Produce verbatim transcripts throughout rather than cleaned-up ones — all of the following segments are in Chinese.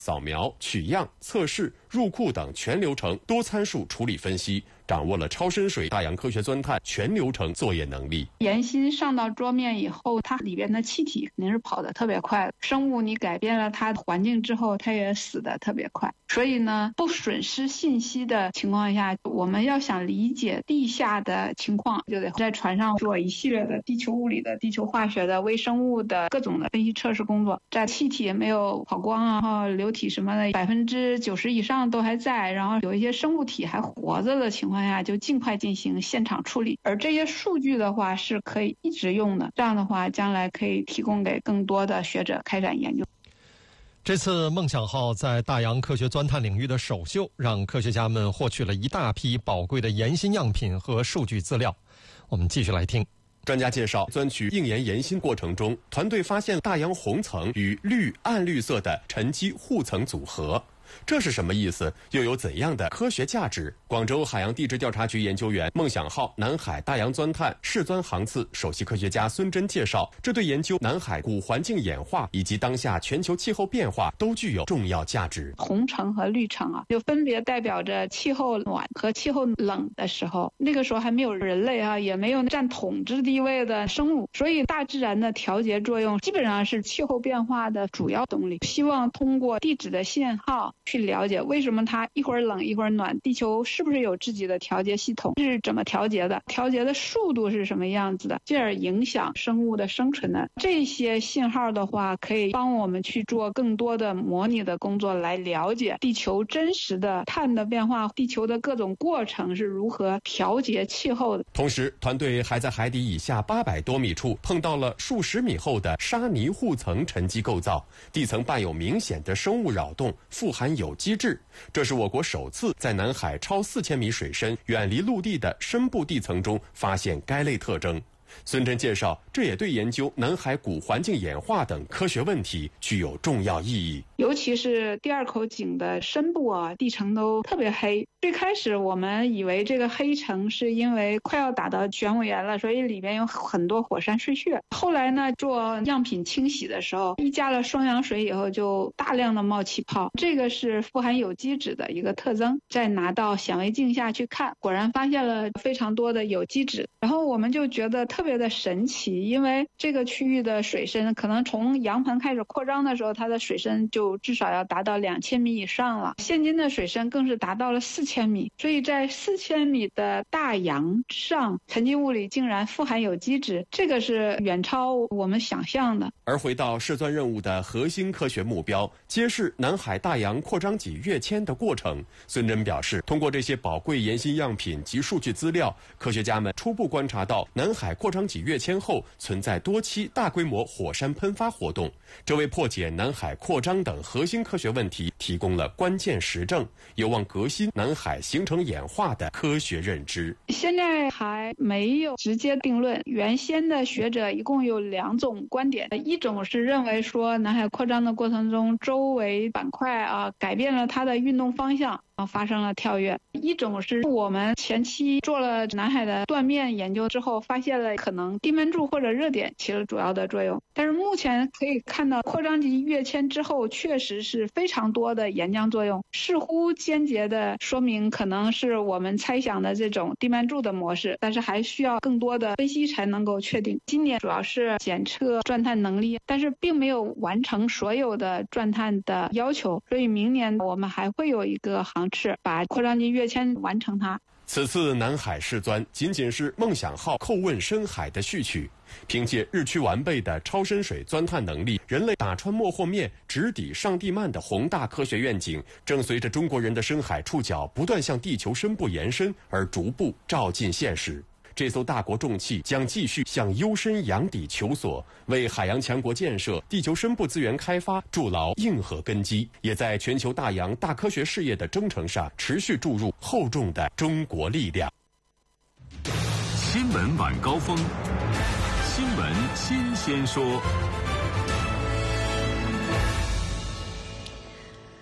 扫描、取样、测试、入库等全流程多参数处理分析，掌握了超深水大洋科学钻探全流程作业能力。 岩芯上到桌面以后，它里边的气体肯定是跑得特别快的。生物你改变了它的环境之后，它也死得特别快。所以呢，不损失信息的情况下，我们要想理解地下的情况，就得在船上做一系列的地球物理的、地球化学的、微生物的各种的分析测试工作。在气体没有跑光啊，然后流体什么的百分之九十以上都还在，然后有一些生物体还活着的情况下，就尽快进行现场处理。而这些数据的话是可以一直用的，这样的话将来可以提供给更多的学者开展研究。 这次梦想号在大洋科学钻探领域的首秀，让科学家们获取了一大批宝贵的岩芯样品和数据资料。我们继续来听。 专家介绍，钻取硬岩岩芯过程中，团队发现大洋红层与绿暗绿色的沉积护层组合。这是什么意思？又有怎样的科学价值？广州海洋地质调查局研究员、梦想号南海大洋钻探试钻航次首席科学家孙真介绍，这对研究南海古环境演化以及当下全球气候变化都具有重要价值。 红层和绿层啊，就分别代表着气候暖和气候冷的时候，那个时候还没有人类啊，也没有占统治地位的生物，所以大自然的调节作用基本上是气候变化的主要动力。希望通过地质的信号去了解为什么它一会儿冷一会儿暖，地球是不是有自己的调节系统，是怎么调节的，调节的速度是什么样子的，进而影响生物的生存的。这些信号的话可以帮我们去做更多的模拟的工作，来了解地球真实的碳的变化，地球的各种过程是如何调节气候的。 同时，团队还在海底以下八百多米处碰到了数十米厚的沙泥护层沉积构造，地层伴有明显的生物扰动，富含有机质。这是我国首次在南海超四千米水深、远离陆地的深部地层中发现该类特征。孙真介绍，这也对研究南海古环境演化等科学问题具有重要意义。 尤其是第二口井的深部啊，地层都特别黑。最开始我们以为这个黑层是因为快要打到玄武岩了，所以里面有很多火山碎屑。后来呢，做样品清洗的时候，一加了双氧水以后，就大量的冒气泡，这个是富含有机质的一个特征。再拿到显微镜下去看，果然发现了非常多的有机质。然后我们就觉得特别的神奇，因为这个区域的水深可能从洋盆开始扩张的时候，它的水深就至少要达到两千米以上了，现今的水深更是达到了四千米，所以在四千米的大洋上，沉积物里竟然富含有机质，这个是远超我们想象的。 而回到试钻任务的核心科学目标，揭示南海大洋扩张脊跃迁的过程，孙真表示，通过这些宝贵岩芯样品及数据资料，科学家们初步观察到南海扩张脊跃迁后存在多期大规模火山喷发活动，这为破解南海扩张等核心科学问题提供了关键实证，有望革新南海形成演化的科学认知。 现在还没有直接定论，原先的学者一共有两种观点，一种是认为说南海扩张的过程中，周围板块啊改变了它的运动方向，发生了跳跃。一种是我们前期做了南海的断面研究之后，发现了可能地幔柱或者热点起了主要的作用。但是目前可以看到，扩张脊跃迁之后确实是非常多的岩浆作用，似乎间接的说明可能是我们猜想的这种地幔柱的模式，但是还需要更多的分析才能够确定。今年主要是检测钻探能力，但是并没有完成所有的钻探的要求，所以明年我们还会有一个航次把扩张脊跃迁完成它。 此次南海试钻仅仅是梦想号叩问深海的序曲，凭借日趋完备的超深水钻探能力，人类打穿漠惑面、直抵上地幔的宏大科学愿景，正随着中国人的深海触角不断向地球深部延伸而逐步照进现实。这艘大国重器将继续向幽深洋底求索，为海洋强国建设、地球深部资源开发筑牢硬核根基，也在全球大洋大科学事业的征程上持续注入厚重的中国力量。 新闻晚高峰，新闻新鲜说。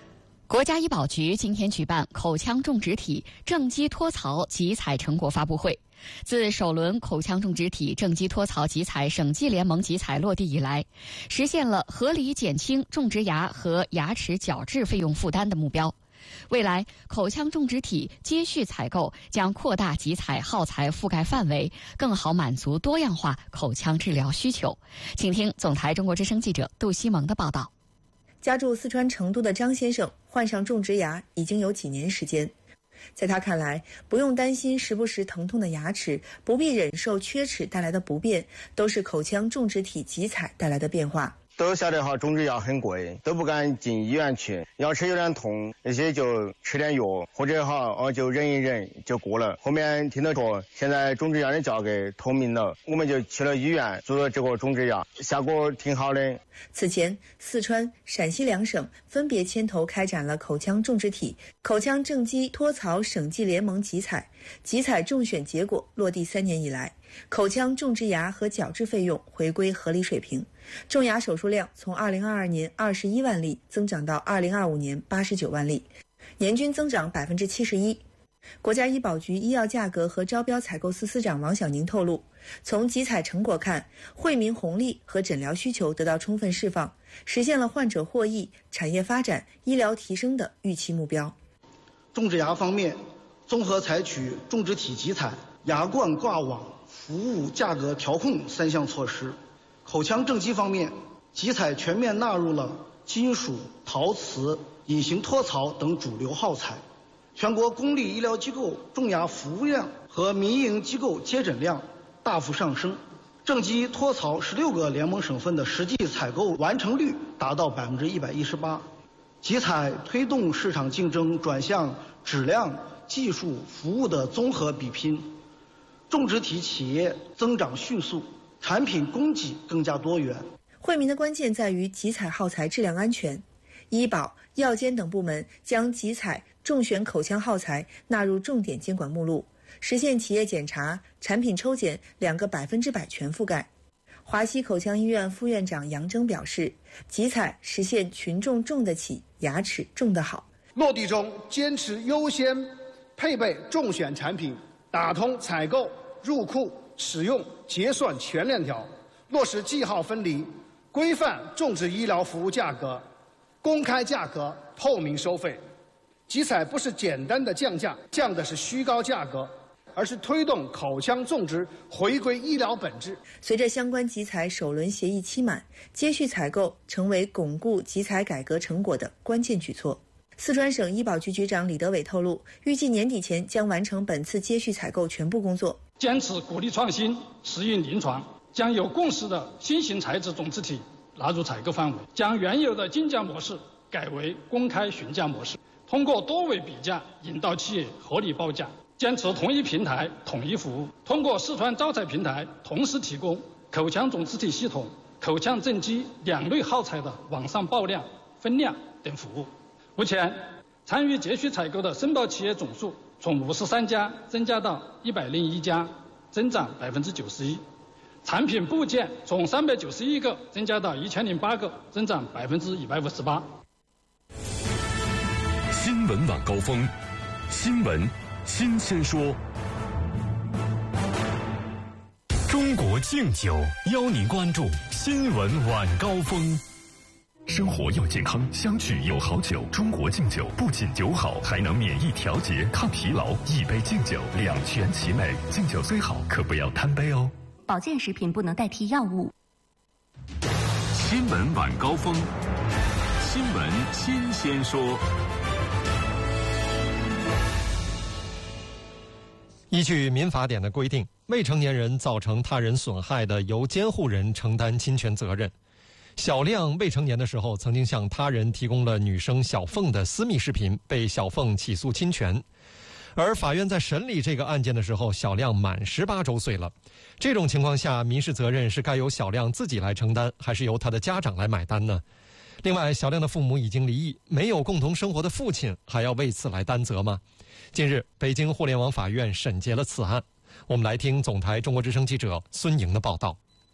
国家医保局今天举办口腔种植体正畸脱槽集采成果发布会。自首轮口腔种植体正畸脱槽集采省际联盟集采落地以来，实现了合理减轻种植牙和牙齿矫治费用负担的目标。未来，口腔种植体接续采购将扩大集采耗材覆盖范围，更好满足多样化口腔治疗需求。请听总台中国之声记者杜西蒙的报道。 家住四川成都的张先生患上种植牙已经有几年时间，在他看来，不用担心时不时疼痛的牙齿，不必忍受缺齿带来的不便，都是口腔种植体集采带来的变化。 都晓得哈，种植牙很贵，都不敢进医院去。牙齿有点痛，那些就吃点药，或者哈哦就忍一忍就过了。后面听到说现在种植牙的价格透明了，我们就去了医院做了这个种植牙，效果挺好的。 此前，四川、陕西两省分别牵头开展了口腔种植体、口腔正畸脱槽省际联盟集采，集采中选结果落地三年以来，口腔种植牙和矫治费用回归合理水平。种牙手术量从二零二二年二十一万例增长到二零二五年八十九万例，年均增长百分之七十一。国家医保局医药价格和招标采购司司长王小宁透露，从集采成果看，惠民红利和诊疗需求得到充分释放，实现了患者获益、产业发展、医疗提升的预期目标。 种植牙方面，综合采取种植体集采、牙冠挂网、服务价格调控三项措施。口腔正畸方面，集采全面纳入了金属、陶瓷、隐形脱槽等主流耗材。全国公立医疗机构种牙服务量和民营机构接诊量大幅上升，正畸脱槽十六个联盟省份的实际采购完成率达到百分之一百一十八。集采推动市场竞争转向质量、技术、服务的综合比拼，种植体企业增长迅速，产品供给更加多元。 惠民的关键在于集采耗材质量安全，医保、药监等部门将集采中选口腔耗材纳入重点监管目录，实现企业检查、产品抽检两个百分之百全覆盖。华西口腔医院副院长杨征表示，集采实现群众种得起，牙齿种得好。 落地中坚持优先配备中选产品，打通采购、入库、使用、结算全链条，落实记号分离，规范种植医疗服务价格，公开价格，透明收费。集采不是简单的降价，降的是虚高价格，而是推动口腔种植回归医疗本质。 随着相关集采首轮协议期满，接续采购成为巩固集采改革成果的关键举措。四川省医保局局长李德伟透露，预计年底前将完成本次接续采购全部工作。 坚持鼓励创新，适应临床，将有共识的新型材质种植体纳入采购范围，将原有的竞价模式改为公开询价模式，通过多维比价引导企业合理报价，坚持同一平台统一服务，通过四川招采平台同时提供口腔种植体系统、口腔正畸两类耗材的网上报量、分量等服务。目前，参与接续采购的申报企业总数从五十三家增加到一百零一家，增长百分之九十一。产品部件从三百九十一个增加到一千零八个，增长百分之一百五十八。 新闻晚高峰，新闻新鲜说。中国敬酒邀您关注新闻晚高峰。生活要健康，相聚有好酒。中国敬酒不仅酒好，还能免疫调节、抗疲劳。一杯敬酒，两全其美。敬酒虽好，可不要贪杯哦。 保健食品不能代替药物。 新闻晚高峰，新闻新鲜说。 依据民法典的规定，未成年人造成他人损害的，由监护人承担侵权责任。小亮未成年的时候，曾经向他人提供了女生小凤的私密视频，被小凤起诉侵权。而法院在审理这个案件的时候，小亮满十八周岁了。这种情况下，民事责任是该由小亮自己来承担，还是由他的家长来买单呢？另外，小亮的父母已经离异，没有共同生活的父亲还要为此来担责吗？近日，北京互联网法院审结了此案。我们来听总台中国之声记者孙莹的报道。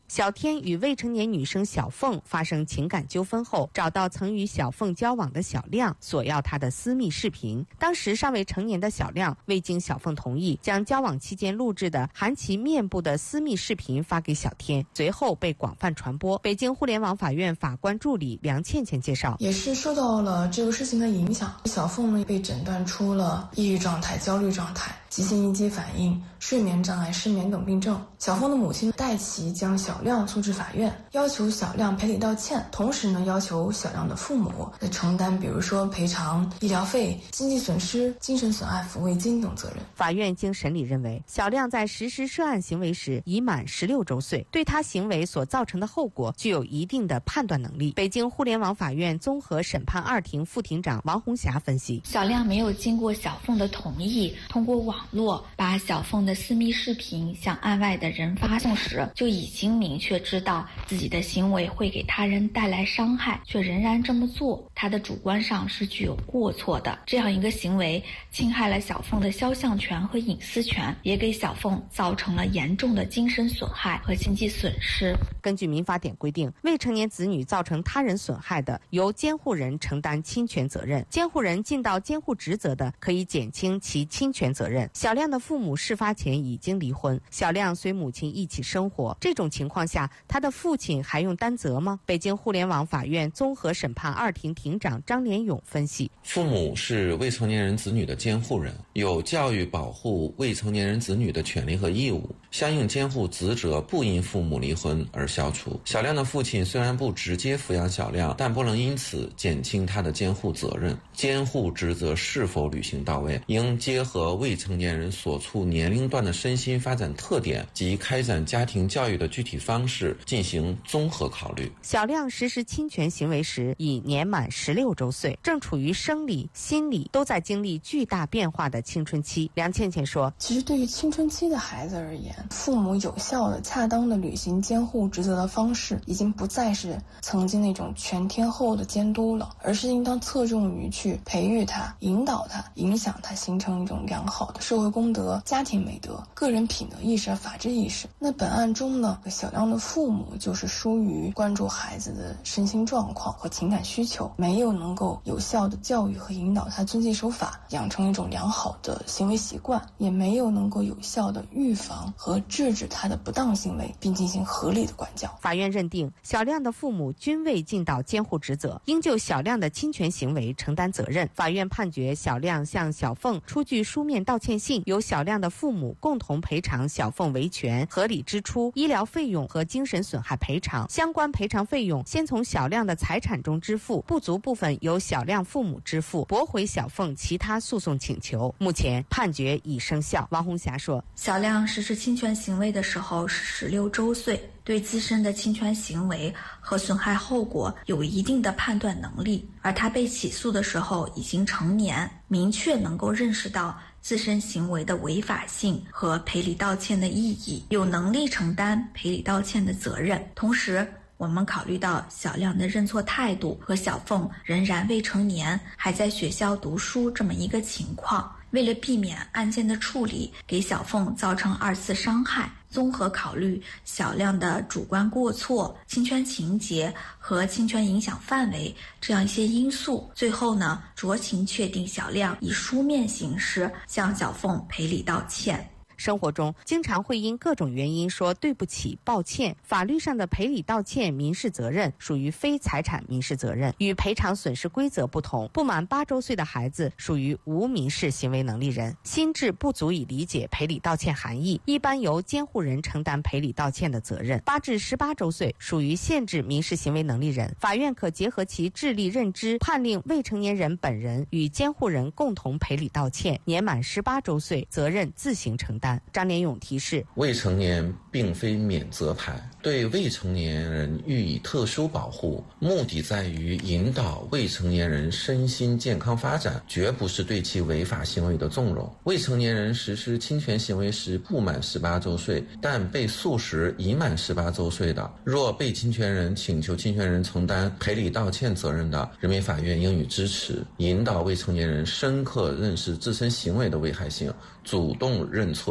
小天与未成年女生小凤发生情感纠纷后，找到曾与小凤交往的小亮，索要她的私密视频。当时尚未成年的小亮未经小凤同意，将交往期间录制的含其面部的私密视频发给小天，随后被广泛传播。北京互联网法院法官助理梁倩倩介绍， 也是受到了这个事情的影响，小凤呢被诊断出了抑郁状态、焦虑状态、急性应激反应、睡眠障碍、失眠等病症。小凤的母亲戴琪将小亮诉至法院，要求小亮赔礼道歉，同时呢要求小亮的父母承担比如说赔偿医疗费、经济损失、精神损害抚慰金等责任。 法院经审理认为，小亮在实施涉案行为时已满十六周岁，对他行为所造成的后果具有一定的判断能力。北京互联网法院综合审判二庭副庭长王红霞分析， 小亮没有经过小凤的同意，通过网络把小凤的私密视频向案外的人发送时，就已经明确知道自己的行为会给他人带来伤害，却仍然这么做，他的主观上是具有过错的。这样一个行为侵害了小凤的肖像权和隐私权，也给小凤造成了严重的精神损害和经济损失。 根据民法典规定，未成年子女造成他人损害的，由监护人承担侵权责任，监护人尽到监护职责的，可以减轻其侵权责任。小亮的父母事发前已经离婚，小亮随母亲一起生活，这种情况下，他的父亲还用担责吗？北京互联网法院综合审判二庭庭长张连勇分析， 父母是未成年人子女的监护人，有教育保护未成年人子女的权利和义务，相应监护职责不因父母离婚而消除。小亮的父亲虽然不直接抚养小亮，但不能因此减轻他的监护责任。监护职责是否履行到位，应结合未成年人所处年龄段的身心发展特点及开展家庭教育的具体方式进行综合考虑。 小亮实施侵权行为时已年满十六周岁，正处于生理、心理都在经历巨大变化的青春期。梁倩倩说， 其实对于青春期的孩子而言，父母有效的、恰当的履行监护职责的方式，已经不再是曾经那种全天候的监督了，而是应当侧重于去培育他、引导他、影响他，形成一种良好的社会公德、家庭美德、个人品德意识和法治意识。那本案中呢，小亮的父母就是疏于关注孩子的身心状况和情感需求，没有能够有效的教育和引导他遵纪守法，养成一种良好的行为习惯，也没有能够有效的预防和制止他的不当行为，并进行合理的管教。 法院认定，小亮的父母均未尽到监护职责，应就小亮的侵权行为承担责任。法院判决小亮向小凤出具书面道歉信，由小亮的父母共同赔偿小凤维权、合理支出、医疗费用和精神损害赔偿。相关赔偿费用先从小亮的财产中支付，不足部分由小亮父母支付，驳回小凤其他诉讼请求。目前判决已生效。王红霞说， 小亮实施侵权行为的时候是十六周岁，对自身的侵权行为和损害后果有一定的判断能力，而他被起诉的时候已经成年，明确能够认识到自身行为的违法性和赔礼道歉的意义，有能力承担赔礼道歉的责任。同时，我们考虑到小亮的认错态度和小凤仍然未成年，还在学校读书这么一个情况，为了避免案件的处理给小凤造成二次伤害，综合考虑小亮的主观过错、侵权情节和侵权影响范围这样一些因素，最后呢，酌情确定小亮以书面形式向小凤赔礼道歉。 生活中经常会因各种原因说对不起、抱歉，法律上的赔礼道歉民事责任属于非财产民事责任，与赔偿损失规则不同。不满八周岁的孩子属于无民事行为能力人，心智不足以理解赔礼道歉含义，一般由监护人承担赔礼道歉的责任。八至十八周岁属于限制民事行为能力人，法院可结合其智力认知，判令未成年人本人与监护人共同赔礼道歉，年满十八周岁责任自行承担。张连勇提示， 未成年并非免责牌，对未成年人予以特殊保护，目的在于引导未成年人身心健康发展，绝不是对其违法行为的纵容。未成年人实施侵权行为时不满十八周岁，但被诉时已满十八周岁的，若被侵权人请求侵权人承担赔礼道歉责任的，人民法院应予支持，引导未成年人深刻认识自身行为的危害性，主动认错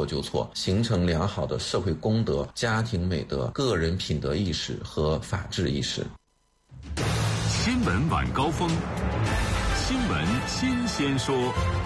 错就错，形成良好的社会公德、家庭美德、个人品德意识和法治意识。 新闻晚高峰，新闻新鲜说。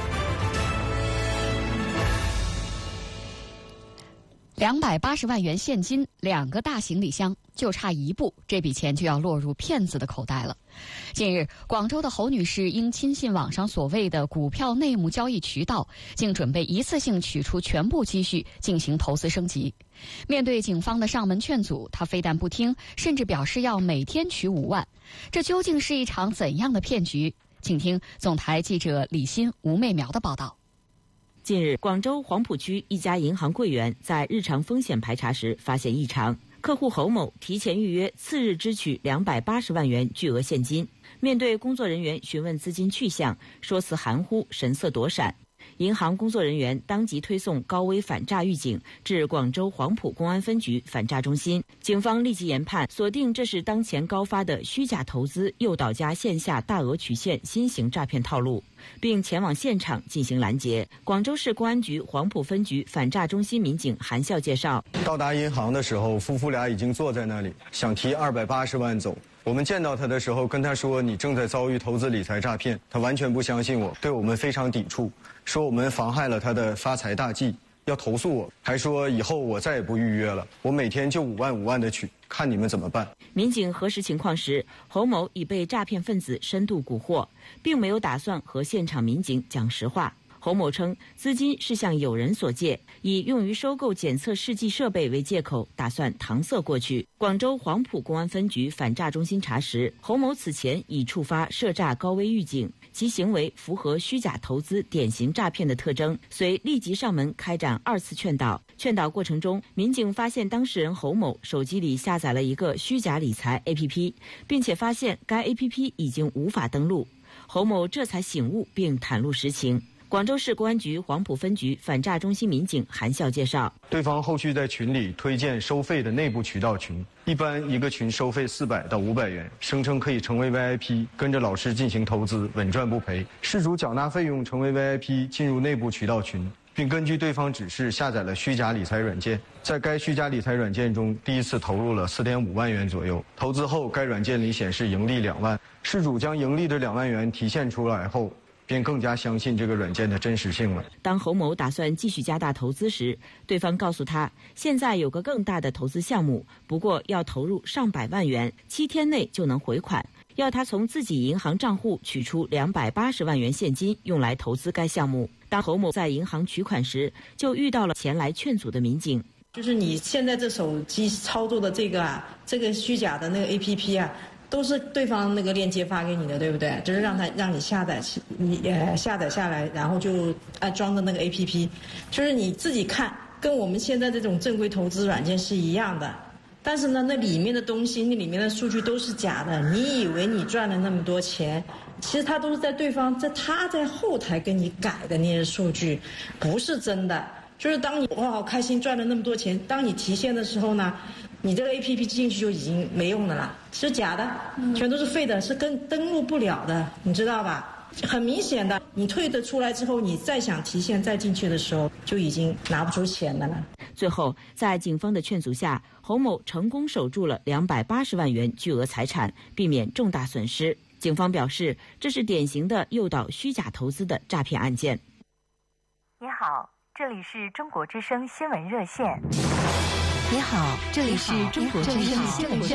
两百八十万元现金，两个大行李箱，就差一步，这笔钱就要落入骗子的口袋了。近日，广州的侯女士因轻信网上所谓的股票内幕交易渠道，竟准备一次性取出全部积蓄进行投资升级。面对警方的上门劝阻，她非但不听，甚至表示要每天取五万。这究竟是一场怎样的骗局？请听总台记者李欣、吴媚苗的报道。 近日，广州黄埔区一家银行柜员在日常风险排查时发现异常，客户侯某提前预约次日支取两百八十万元巨额现金。面对工作人员询问资金去向，说辞含糊，神色躲闪。银行工作人员当即推送高危反诈预警至广州黄埔公安分局反诈中心，警方立即研判锁定这是当前高发的虚假投资诱导加线下大额取现新型诈骗套路，并前往现场进行拦截。广州市公安局黄埔分局反诈中心民警韩笑介绍， 到达银行的时候，夫妇俩已经坐在那里，想提二百八十万走。我们见到他的时候跟他说你正在遭遇投资理财诈骗，他完全不相信我，对我们非常抵触，说我们妨害了他的发财大计，要投诉我，还说以后我再也不预约了，我每天就五万五万的取，看你们怎么办。 民警核实情况时，侯某已被诈骗分子深度蛊惑，并没有打算和现场民警讲实话。侯某称，资金是向友人所借，以用于收购检测试剂设备为借口，打算搪塞过去。广州黄埔公安分局反诈中心查实，侯某此前已触发涉诈高危预警，其行为符合虚假投资典型诈骗的特征，遂立即上门开展二次劝导。劝导过程中，民警发现当事人侯某手机里下载了一个虚假理财 A P P， 并且发现该 A P P 已经无法登录。侯某这才醒悟并袒露实情。广州市公安局黄埔分局反诈中心民警韩笑介绍， 对方后续在群里推荐收费的内部渠道群，一般一个群收费四百到五百元，声称可以成为 V I P， 跟着老师进行投资，稳赚不赔。事主缴纳费用成为 V I P， 进入内部渠道群，并根据对方指示下载了虚假理财软件，在该虚假理财软件中第一次投入了 四点五万元左右。投资后，该软件里显示盈利两万，事主将盈利的两万元提现出来后，便更加相信这个软件的真实性了。 当侯某打算继续加大投资时，对方告诉他，现在有个更大的投资项目，不过要投入上百万元，七天内就能回款，要他从自己银行账户取出两百八十万元现金，用来投资该项目。当侯某在银行取款时，就遇到了前来劝阻的民警。 就是你现在这手机操作的这个啊，这个虚假的那个 A P P 啊，都是对方那个链接发给你的，对不对？就是让他让你下载，你呃下载下来，然后就安装的那个 A P P， 就是你自己看，跟我们现在这种正规投资软件是一样的。但是呢，那里面的东西，那里面的数据都是假的。你以为你赚了那么多钱，其实他都是在对方在他在后台给你改的那些数据，不是真的。就是当你哇好开心赚了那么多钱，当你提现的时候呢，你这个 A P P 进去就已经没用的了，是假的，全都是废的，是跟登录不了的，你知道吧？很明显的，你退得出来之后，你再想提现再进去的时候，就已经拿不出钱来了。 最后，在警方的劝阻下，侯某成功守住了两百八十万元巨额财产，避免重大损失。警方表示，这是典型的诱导虚假投资的诈骗案件。 你好，这里是中国之声新闻热线。 你好，这里是中国之声新闻热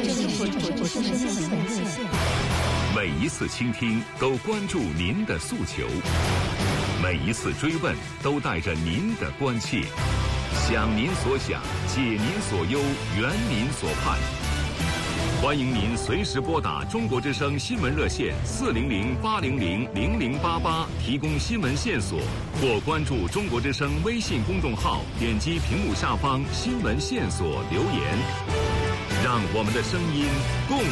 线。 每一次倾听都关注您的诉求，每一次追问都带着您的关切，想您所想，解您所忧，圆您所盼。欢迎您随时拨打中国之声新闻热线四零零八零零零零八八提供新闻线索，或关注中国之声微信公众号，点击屏幕下方新闻线索留言，让我们的声音共